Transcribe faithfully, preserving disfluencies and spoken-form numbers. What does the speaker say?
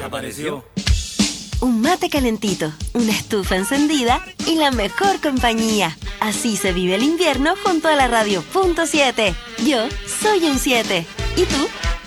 desapareció. Un mate calentito, una estufa encendida y la mejor compañía. Así se vive el invierno junto a la radio punto siete. Yo soy un siete. ¿Y tú?